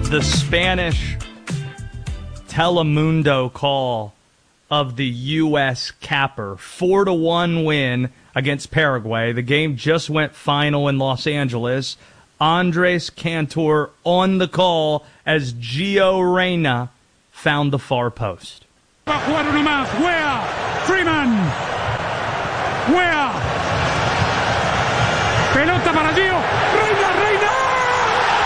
the Spanish Telemundo call of the U.S. capper. 4-1 win against Paraguay. The game just went final in Los Angeles. Andres Cantor on the call as Gio Reyna found the far post. Va a jugar uno más. Weah. Freeman. Weah. Pelota para Gio.